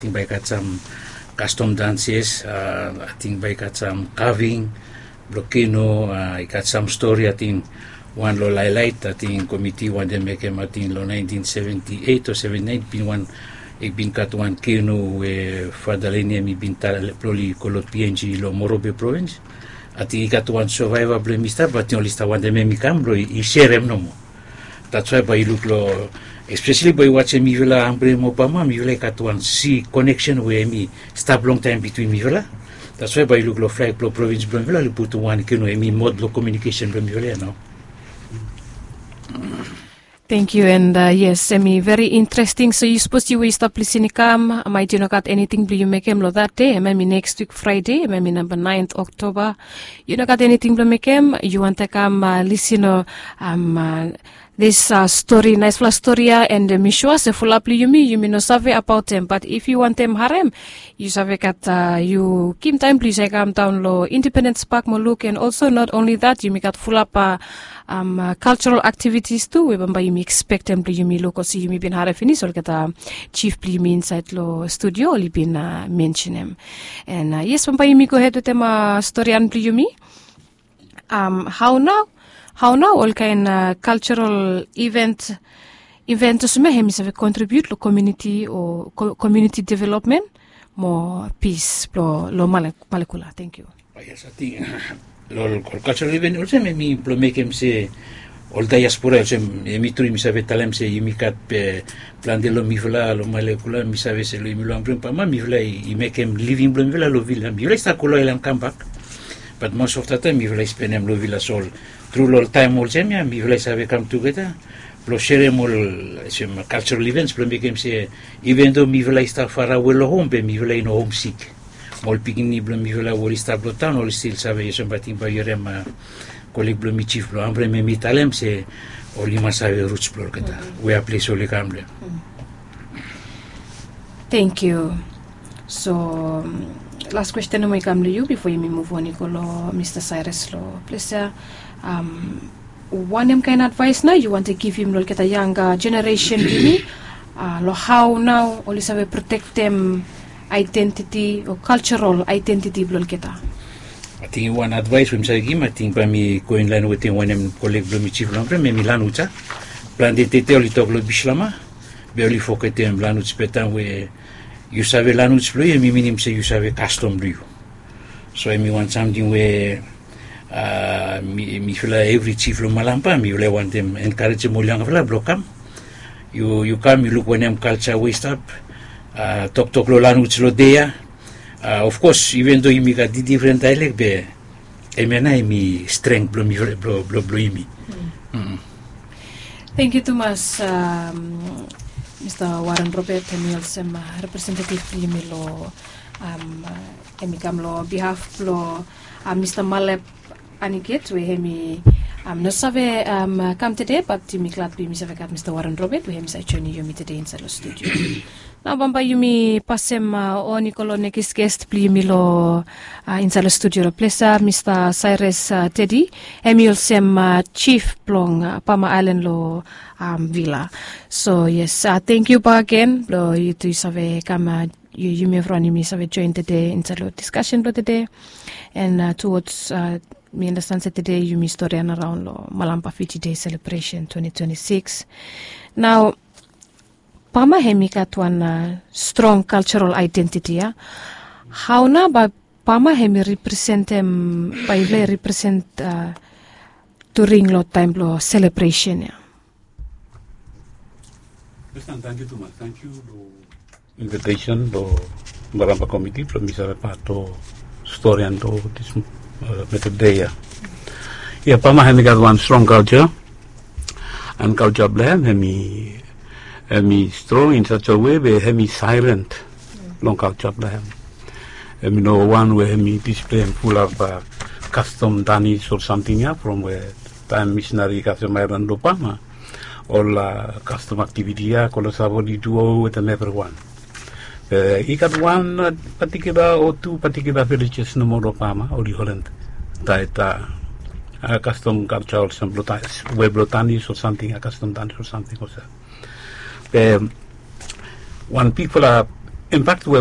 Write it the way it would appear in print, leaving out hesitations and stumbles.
think I got some custom dances. I think I got some carving, Blokino. I got some story. I think one lo highlight. I think committee one they make him. I think lo 1978 or 79 bin one. Ik bin kat one kino we fadalenia mi bin ploli kolot PNG lo Morobe province. I think got one survivor blemista, but only sta one they me cambro I share em no mo. That's why by look lo. Especially by watching me vela ambre mo pama mi vela kat one see connection where me stop long time between me vela. That's why by look lo flag lo province blom vela lo put one kino me mod lo communication blom vela no. Thank you, and yes, very interesting. So you suppose you will stop listening come. Might you not got anything blue you make him lo that day? Maybe next week Friday, maybe number 9th October. You not got anything blue make him? You want to come listen this story, nice flash story, and Mishua se full up you no survey about them. But if you want them harem, you survey kat you keep time please I come down low Independence Park mo look, and also not only that you make got full up cultural activities too. We bamba you expect them please you look or see you been harem finish or get chief please me inside lo studio only been mention him. And yes bamba you go ahead with them story and please you how now all kind cultural event sumehem is contribute to community or community development more peace lo malekula. Thank you. Yes, I think lo cultural event also me make him say all diaspora also mi turi mi save talem se imikat pe plan de lo mi vela lo malekula mi save se lo mi lo amprim pa ma mi vela I make him living blom vela lo villa mi vela sta kolo elam come back. But most of the time mi vela spend em lo villa sol through all time all time mi vela save come together lo share all some cultural events blom make him say even though mi vela sta far away lo home be mi vela no homesick mol pigni blom mi vela wol sta blotan all still save some bating ba yorem colleague blom mi chief blom ambre me mi talem se oli ma save roots blor kata we are place oli kamble. Thank you. So last question may come to you before you move on Nicolo, Mr. Cyrus lo please one kind of advice now you want to give him lo get a younger generation me lo how now only have protect them identity or cultural identity lo get I think one advice we say him I think by me go in line with him when I'm colleague lo mi chief lambre me milanucha plan de tete oli toglo bislama be oli fokete milanuch petan we you save lanuch blue mi minim say you save custom blue so I want something where mi feel every chief lo malampa mi will want them encourage mo lang fela blokam you come you look when them culture waste up talk lo lanuch lo there of course even though you got the different dialect be mi strength blo mi blo mi. Thank you Thomas. Mr. Warren Robert Emilsem representative Limilo Emikamlo behalf lo Mr. Malep Aniket we hemi no save come today but mi glad we save kat Mr. Warren Robert we hemi sa journey you today inside the studio. Now bamba yumi pasem o Nicolo next guest Limilo inside the studio pleasure Mr. Cyrus Teddy Emilsem chief plong Pama Island lo villa. So yes, thank you back again. Lo you to save come you may run you save join today inside the discussion today and towards me understand that today you may story around lo Malampa 50 Day celebration 2026. Now Pama hemika tuan strong cultural identity ya. How na ba Pama hemi represent by represent during lo time lo celebration ya. Thank you too much. Thank you for invitation to Malampa committee from Mr. Pato story and to this method day. Yeah, Pama hemi got one strong culture and culture blame hemi strong in such a way where hemi silent long culture blame. Hemi no one where hemi display full of custom danis or something from where time missionary custom island do Pama. All custom activity kalau sabodi duo with everyone. He got one particular or two particular villages no more Pama or Holland that custom culture or some web botanis or something, a custom dance or something or so. One people are In fact,